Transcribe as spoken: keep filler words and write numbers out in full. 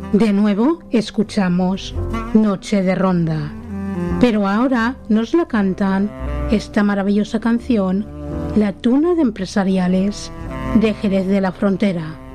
De nuevo escuchamos Noche de Ronda, pero ahora nos la cantan esta maravillosa canción, La Tuna de Empresariales de Jerez de la Frontera.